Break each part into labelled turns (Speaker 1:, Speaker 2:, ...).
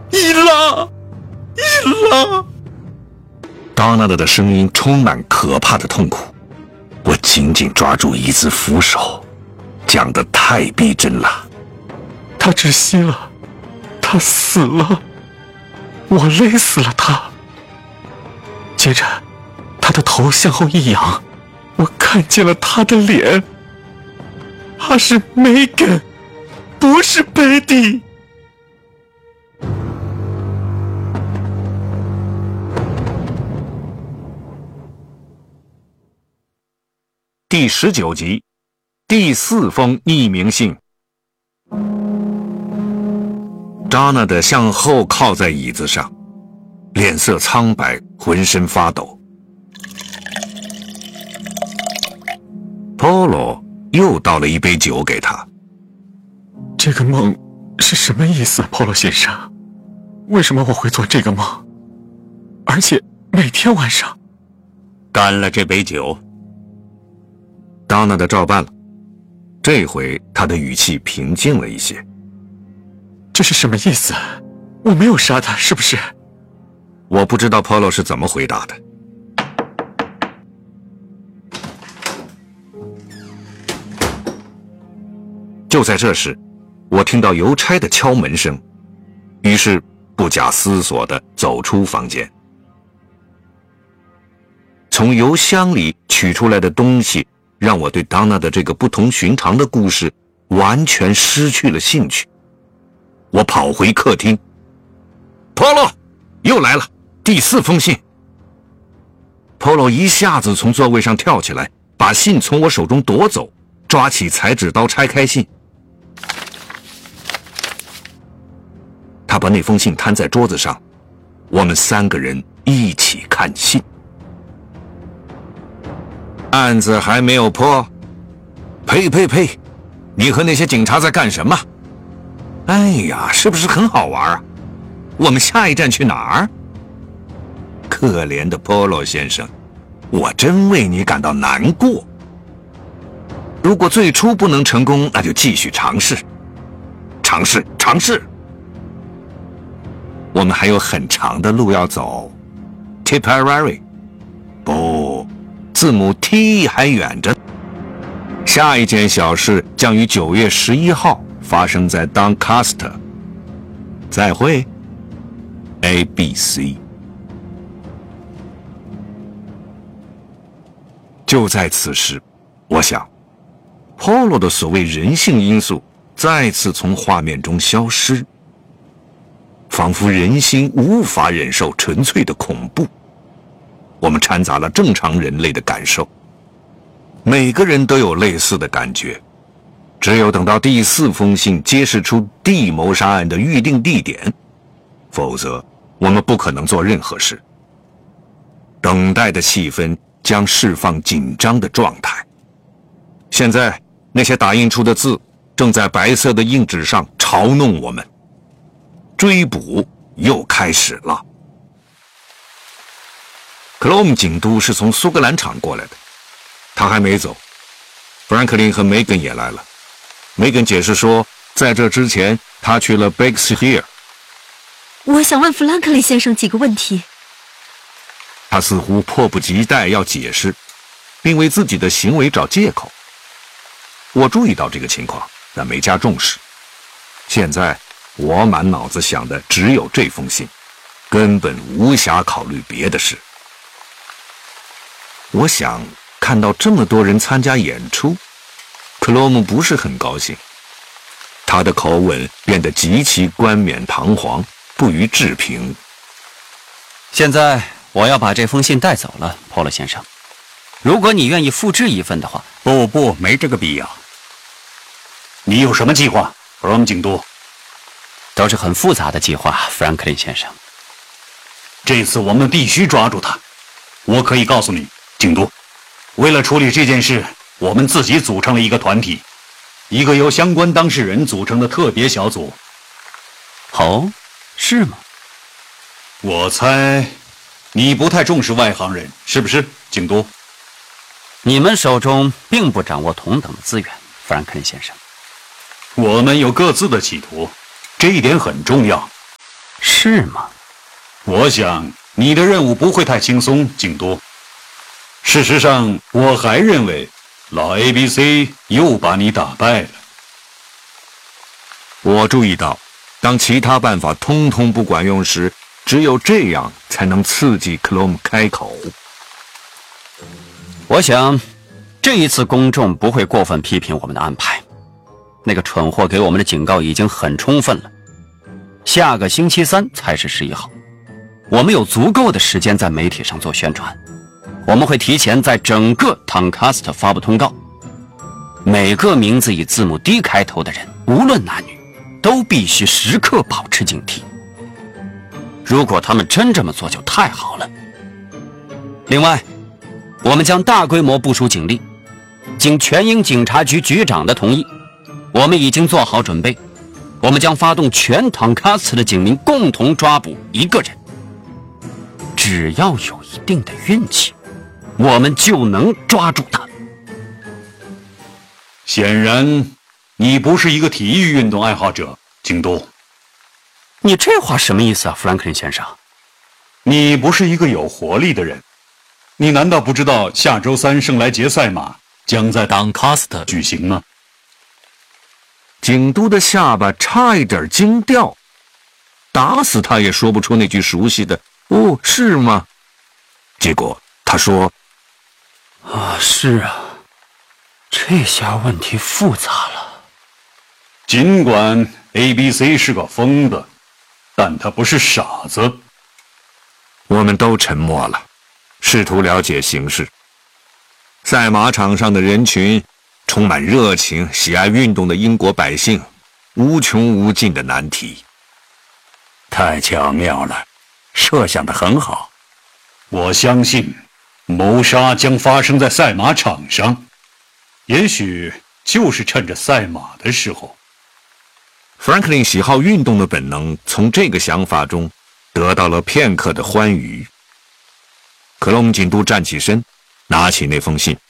Speaker 1: 伊拉，伊拉！达纳德的声音充满可怕的痛苦。我紧紧抓住椅子扶手，讲得太逼真了。
Speaker 2: 他窒息了，他死了，我勒死了他。接着，他的头向后一仰，我看见了他的脸。他是梅根，不是贝蒂。
Speaker 1: 第19集，第4封匿名信。扎纳德向后靠在椅子上，脸色苍白，浑身发抖。Polo 又倒了一杯酒给他。
Speaker 2: 这个梦是什么意思，Polo 先生？为什么我会做这个梦？而且每天晚上。
Speaker 1: 干了这杯酒。达纳德照办了，这回他的语气平静了一些。
Speaker 2: 这是什么意思？我没有杀他，是不是？
Speaker 1: 我不知道 Polo 是怎么回答的。就在这时，我听到邮差的敲门声，于是不假思索地走出房间。从邮箱里取出来的东西让我对当娜的这个不同寻常的故事完全失去了兴趣。我跑回客厅， Polo 又来了，第4封信。 Polo 一下子从座位上跳起来，把信从我手中夺走，抓起裁纸刀拆开信。他把那封信摊在桌子上，我们3个人一起看信。案子还没有破？呸呸呸！你和那些警察在干什么？哎呀，是不是很好玩啊？我们下一站去哪儿？可怜的 Polo 先生，我真为你感到难过。如果最初不能成功，那就继续尝试，尝试，尝试。我们还有很长的路要走。Tipperary， 不，字母 T 还远着。下一件小事将于9月11号发生在 Doncaster。再会 ，ABC。就在此时，我想 ，Polo 的所谓人性因素再次从画面中消失。仿佛人心无法忍受纯粹的恐怖，我们掺杂了正常人类的感受，每个人都有类似的感觉。只有等到第4封信揭示出 D 谋杀案的预定地点，否则我们不可能做任何事。等待的气氛将释放紧张的状态。现在那些打印出的字正在白色的硬纸上嘲弄我们。追捕又开始了。克罗姆警督是从苏格兰场过来的，他还没走。弗兰克林和梅根也来了。梅根解释说，在这之前他去了 Bexhill。
Speaker 3: 我想问弗兰克林先生几个问题。
Speaker 1: 他似乎迫不及待要解释，并为自己的行为找借口。我注意到这个情况，但没加重视。现在我满脑子想的只有这封信，根本无暇考虑别的事。我想看到这么多人参加演出，克罗姆不是很高兴，他的口吻变得极其冠冕堂皇，不予置评。
Speaker 4: 现在我要把这封信带走了，Polo先生。如果你愿意复制一份的话。
Speaker 5: 不，没这个必要。你有什么计划，克罗姆警督？
Speaker 4: 都是很复杂的计划，弗兰克林先生。
Speaker 5: 这次我们必须抓住他。我可以告诉你，警督，为了处理这件事，我们自己组成了一个团体，一个由相关当事人组成的特别小组。
Speaker 4: 哦，是吗？
Speaker 5: 我猜你不太重视外行人，是不是，警督？
Speaker 4: 你们手中并不掌握同等的资源，弗兰克林先生。
Speaker 5: 我们有各自的企图，这一点很重要。
Speaker 4: 是。 是吗？
Speaker 5: 我想你的任务不会太轻松，京都。事实上，我还认为老 ABC 又把你打败了。
Speaker 1: 我注意到，当其他办法通通不管用时，只有这样才能刺激克隆姆开口。
Speaker 4: 我想，这一次公众不会过分批评我们的安排。那个蠢货给我们的警告已经很充分了。下个星期三才是11号，我们有足够的时间在媒体上做宣传。我们会提前在整个唐卡斯特发布通告，每个名字以字母 D 开头的人，无论男女，都必须时刻保持警惕。如果他们真这么做就太好了。另外，我们将大规模部署警力，经全英警察局局长的同意，我们已经做好准备。我们将发动全唐卡斯特的警民共同抓捕一个人。只要有一定的运气，我们就能抓住他。
Speaker 5: 显然，你不是一个体育运动爱好者，京都。
Speaker 4: 你这话什么意思啊，弗兰克林先生？
Speaker 5: 你不是一个有活力的人。你难道不知道下周3圣莱节赛马将在当卡斯特举行吗？
Speaker 1: 京都的下巴差一点惊掉，打死他也说不出那句熟悉的“哦，是吗？”结果他说：“
Speaker 4: 啊，是啊，这下问题复杂了。
Speaker 5: 尽管 ABC 是个疯子，但他不是傻子。”
Speaker 1: 我们都沉默了，试图了解形势。赛马场上的人群充满热情，喜爱运动的英国百姓，无穷无尽的难题。
Speaker 6: 太巧妙了，设想得很好。
Speaker 5: 我相信谋杀将发生在赛马场上，也许就是趁着赛马的时候。
Speaker 1: Franklin 喜好运动的本能从这个想法中得到了片刻的欢愉。克隆警督站起身，拿起那封信。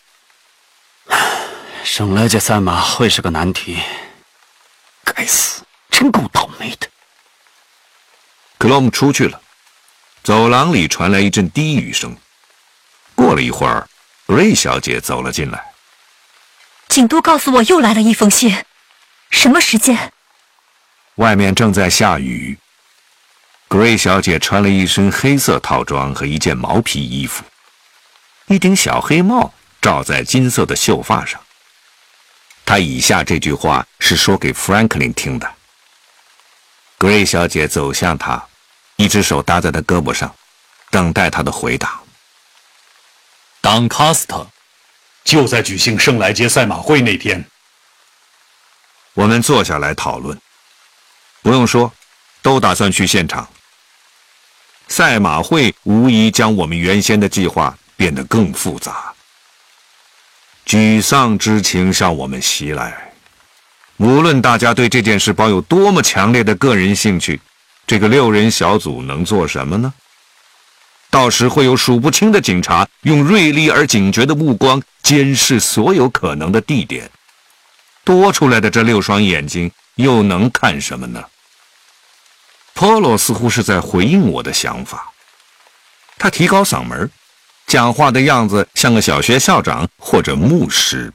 Speaker 4: 圣莱节赛马会是个难题。该死，真够倒霉的。
Speaker 1: 克隆出去了，走廊里传来一阵低语声。过了一会儿，瑞小姐走了进来。
Speaker 3: 警督告诉我又来了一封信，什么时间？
Speaker 1: 外面正在下雨。Gray 小姐穿了一身黑色套装和一件毛皮衣服，一顶小黑帽罩在金色的秀发上。她以下这句话是说给 Franklin 听的。Gray 小姐走向他，一只手搭在他胳膊上，等待他的回答。
Speaker 5: 当卡斯特就在举行圣莱节赛马会那天。
Speaker 1: 我们坐下来讨论。不用说，都打算去现场。赛马会无疑将我们原先的计划变得更复杂。沮丧之情向我们袭来。无论大家对这件事抱有多么强烈的个人兴趣，这个6人小组能做什么呢？到时会有数不清的警察用锐利而警觉的目光监视所有可能的地点。多出来的这6双眼睛又能看什么呢？Polo 似乎是在回应我的想法。他提高嗓门，讲话的样子像个小学校长或者牧师。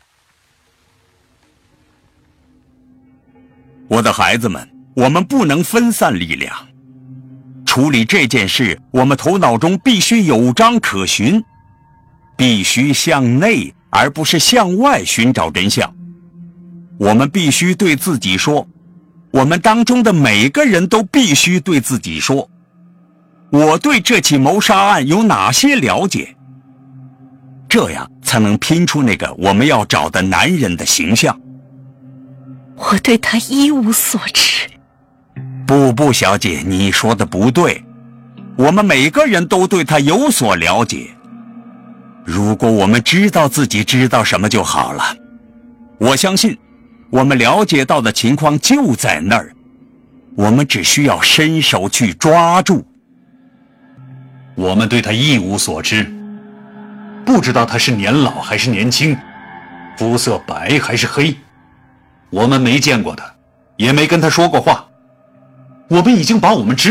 Speaker 6: 我的孩子们，我们不能分散力量。处理这件事，我们头脑中必须有章可循，必须向内而不是向外寻找真相。我们必须对自己说，我们当中的每个人都必须对自己说，我对这起谋杀案有哪些了解，这样才能拼出那个我们要找的男人的形象。
Speaker 3: 我对他一无所知。
Speaker 6: 不，小姐，你说的不对。我们每个人都对他有所了解。如果我们知道自己知道什么就好了。我相信，我们了解到的情况就在那儿，我们只需要伸手去抓住。
Speaker 5: 我们对他一无所知，不知道他是年老还是年轻，肤色白还是黑。我们没见过他，也没跟他说过话。我们已经把我们知